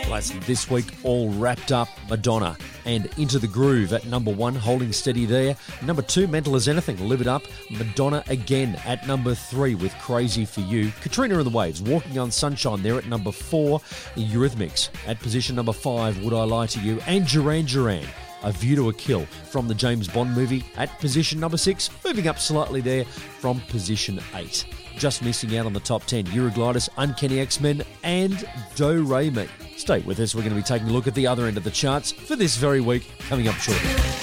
Well, that's this week all wrapped up. Madonna and Into the Groove at number 1, holding steady there. Number 2, Mental as Anything, Live It Up. Madonna again at number 3 with Crazy for You. Katrina and the Waves, Walking on Sunshine there at number 4. Eurythmics at position number 5, Would I Lie to You. And Duran Duran, A View to a Kill from the James Bond movie at position number 6, moving up slightly there from position 8. Just missing out on the top 10, Euroglidus, Uncanny X-Men and Do Re Mi. Stay with us, we're going to be taking a look at the other end of the charts for this very week, coming up shortly.